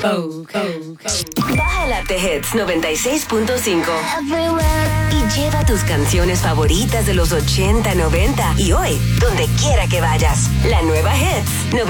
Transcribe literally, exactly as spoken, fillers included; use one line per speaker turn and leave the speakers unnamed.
Baja el app de Hits noventa y seis punto cinco y lleva tus canciones favoritas de los ochenta, noventa y hoy, donde quiera que vayas. La nueva Hits noventa